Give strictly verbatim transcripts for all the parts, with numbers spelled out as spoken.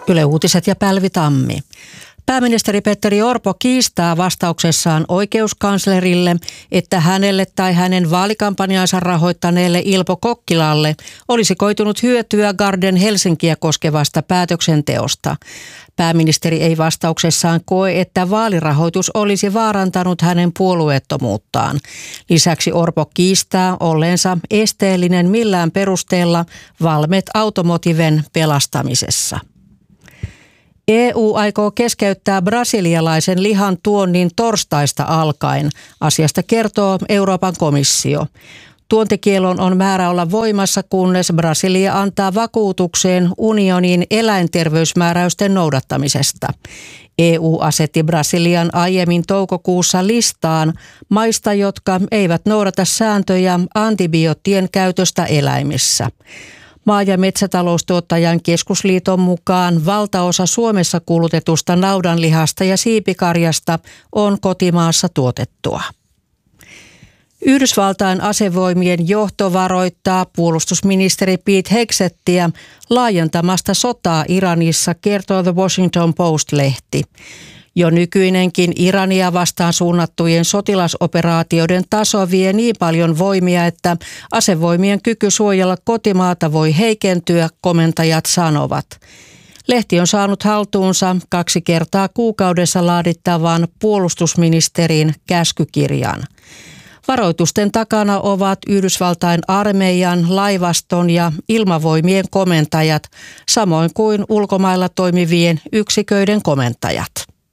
Yle Uutiset ja Päivi Tammi. Pääministeri Petteri Orpo kiistää vastauksessaan oikeuskanslerille, että hänelle tai hänen vaalikampanjansa rahoittaneelle Ilpo Kokkilalle olisi koitunut hyötyä Garden Helsinkiä koskevasta päätöksenteosta. Pääministeri ei vastauksessaan koe, että vaalirahoitus olisi vaarantanut hänen puolueettomuuttaan. Lisäksi Orpo kiistää olleensa esteellinen millään perusteella Valmet Automotiven pelastamisessa. E U aikoo keskeyttää brasilialaisen lihan tuonnin torstaista alkaen. Asiasta kertoo Euroopan komissio. Tuontikielon on määrä olla voimassa, kunnes Brasilia antaa vakuutukseen unionin eläinterveysmääräysten noudattamisesta. E U asetti Brasilian aiemmin toukokuussa listaan maista, jotka eivät noudata sääntöjä antibioottien käytöstä eläimissä. Maa- ja metsätaloustuottajan keskusliiton mukaan valtaosa Suomessa kulutetusta naudanlihasta ja siipikarjasta on kotimaassa tuotettua. Yhdysvaltain asevoimien johto varoittaa puolustusministeri Pete Hegsettiä laajentamasta sotaa Iranissa, kertoo The Washington Post-lehti. Jo nykyinenkin Irania vastaan suunnattujen sotilasoperaatioiden taso vie niin paljon voimia, että asevoimien kyky suojella kotimaata voi heikentyä, komentajat sanovat. Lehti on saanut haltuunsa kaksi kertaa kuukaudessa laadittavan puolustusministerin käskykirjan. Varoitusten takana ovat Yhdysvaltain armeijan, laivaston ja ilmavoimien komentajat, samoin kuin ulkomailla toimivien yksiköiden komentajat.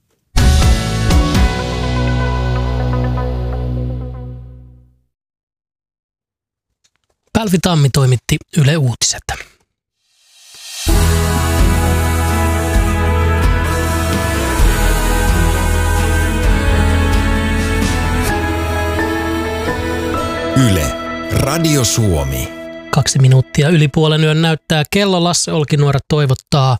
Päivi Tammi toimitti Yle Uutiset. Yle, Radio Suomi. Kaksi minuuttia yli puolen yön näyttää kello. Lasse Olkinuora toivottaa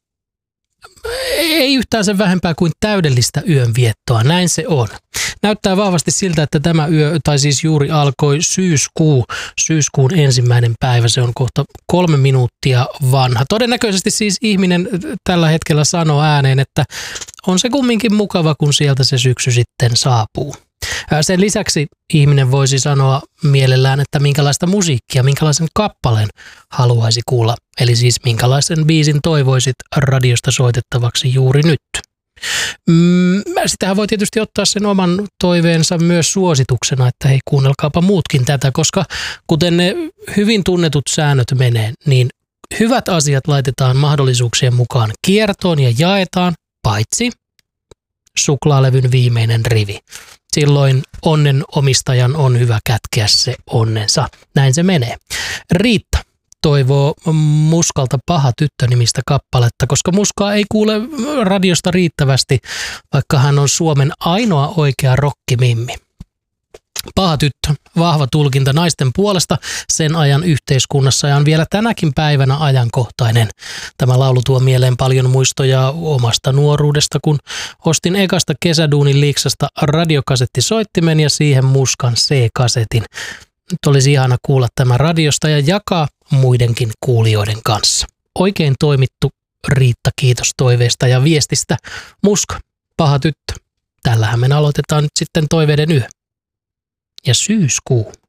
ei yhtään sen vähempää kuin täydellistä yönviettoa. Näin se on. Näyttää vahvasti siltä, että tämä yö, tai siis juuri alkoi syyskuu, syyskuun ensimmäinen päivä. Se on kohta kolme minuuttia vanha. Todennäköisesti siis ihminen tällä hetkellä sanoo ääneen, että on se kumminkin mukava, kun sieltä se syksy sitten saapuu. Sen lisäksi ihminen voisi sanoa mielellään, että minkälaista musiikkia, minkälaisen kappaleen haluaisi kuulla. Eli siis minkälaisen biisin toivoisit radiosta soitettavaksi juuri nyt. Mm, sitähän voi tietysti ottaa sen oman toiveensa myös suosituksena, että hei, kuunnelkaapa muutkin tätä, koska kuten ne hyvin tunnetut säännöt menee, niin hyvät asiat laitetaan mahdollisuuksien mukaan kiertoon ja jaetaan, paitsi suklaalevyn viimeinen rivi. Silloin onnen omistajan on hyvä kätkeä se onnensa. Näin se menee. Riitta toivoo Muskalta Paha tyttö -nimistä kappaletta, koska Muskaa ei kuule radiosta riittävästi, vaikka hän on Suomen ainoa oikea rokkimimmi. Paha tyttö, vahva tulkinta naisten puolesta sen ajan yhteiskunnassa ja on vielä tänäkin päivänä ajankohtainen. Tämä laulu tuo mieleen paljon muistoja omasta nuoruudesta, kun ostin ekasta kesäduunin liiksasta radiokasettisoittimen ja siihen Muskan C-kasetin. Nyt olisi ihana kuulla tämä radiosta ja jakaa muidenkin kuulijoiden kanssa. Oikein toimittu, Riitta, kiitos toiveesta ja viestistä. Muska, Paha tyttö. Tällähän me aloitetaan nyt sitten toiveiden yö. Ja syyskuu